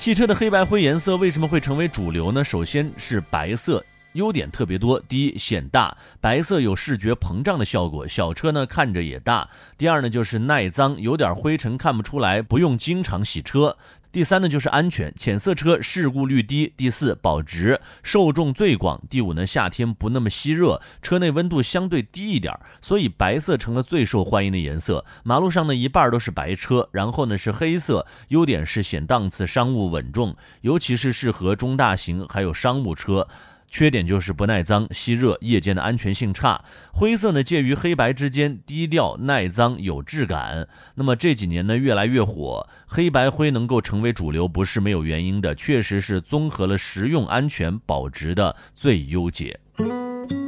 汽车的黑白灰颜色为什么会成为主流呢？首先是白色，优点特别多。第一，显大，白色有视觉膨胀的效果，小车呢看着也大。第二呢就是耐脏，有点灰尘看不出来，不用经常洗车。第三呢就是安全，浅色车事故率低。第四，保值，受众最广。第五呢，夏天不那么吸热，车内温度相对低一点，所以白色成了最受欢迎的颜色。马路上呢一半都是白车，然后呢是黑色，优点是显档次，商务稳重，尤其是适合中大型还有商务车。缺点就是不耐脏、吸热，夜间的安全性差。灰色呢介于黑白之间，低调、耐脏、有质感。那么这几年呢越来越火，黑白灰能够成为主流不是没有原因的，确实是综合了实用、安全、保值的最优解。